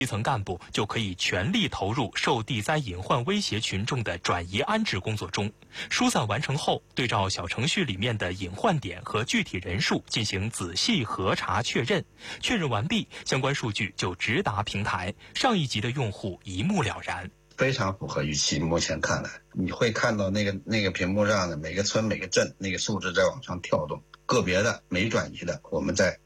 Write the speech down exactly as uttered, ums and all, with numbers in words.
基层干部就可以全力投入受地灾隐患威胁群众的转移安置工作中。疏散完成后，对照小程序里面的隐患点和具体人数进行仔细核查确认，确认完毕，相关数据就直达平台，上一级的用户一目了然。 非常符合预期，目前看来，你会看到那个那个屏幕上的每个村每个镇那个数字在往上跳动，个别的没转移的，我们在